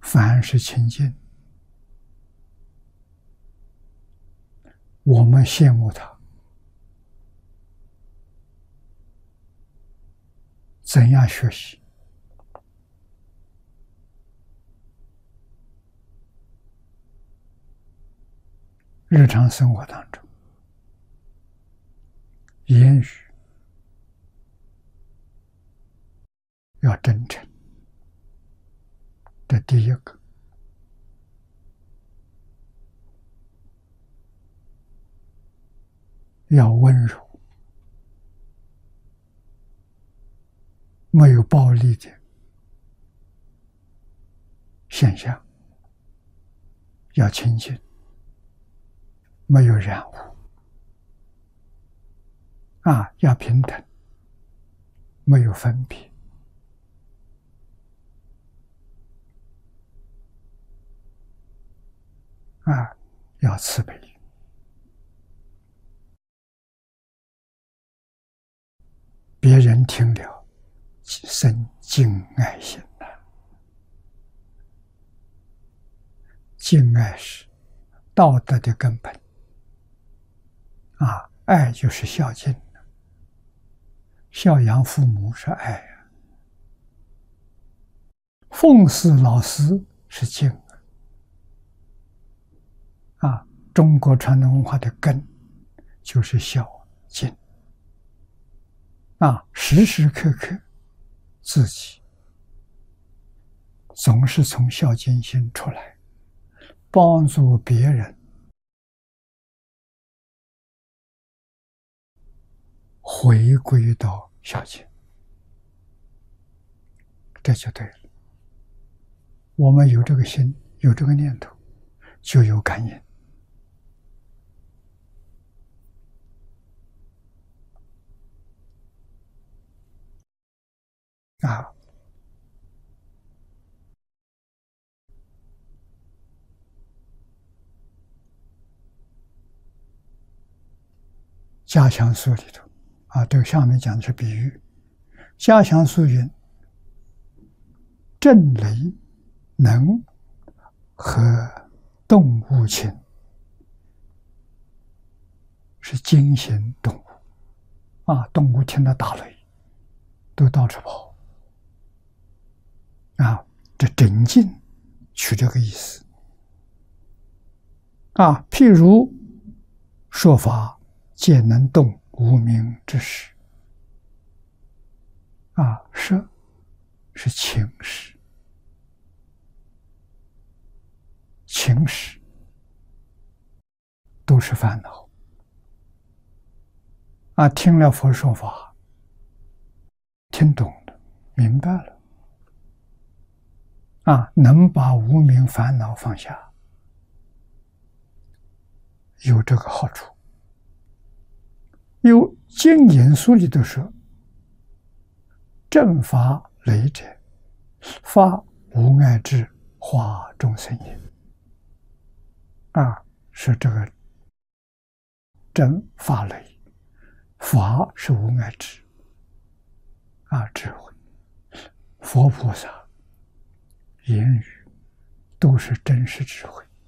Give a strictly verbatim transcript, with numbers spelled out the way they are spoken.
凡是清净，我们羡慕他，怎样学习？日常生活当中，言语要真诚，这第一个。要温柔，没有暴力的现象，要清净，没有染污，啊，要平等，没有分别，啊，要慈悲。别人听了，生敬爱心呐。敬爱是道德的根本，啊，爱就是孝敬，孝养父母是爱啊，奉事老师是敬啊。中国传统文化的根就是孝敬。啊，时时刻刻自己总是从孝敬心出来，帮助别人，回归到孝敬，这就对了。我们有这个心，有这个念头，就有感应。啊，加强术里头，啊，这个下面讲的是比喻。加强术云：震雷能和动物情，是惊醒动物。啊，动物听到打雷，都到处跑。啊，这真境取这个意思。啊，譬如说法，皆能动无明之事。啊，色是情识，情识都是烦恼。啊，听了佛说法，听懂了，明白了，啊，能把无明烦恼放下，有这个好处。有经引书里头说：正法雷者，发无碍智，化众生也。啊，是这个正法雷，法是无碍智，啊，智慧。佛菩萨言语都是真实智慧。